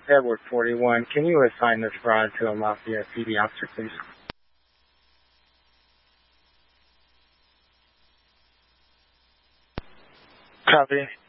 Edward 41. Can you assign this rod to a Lafayette PD officer, please? Copy.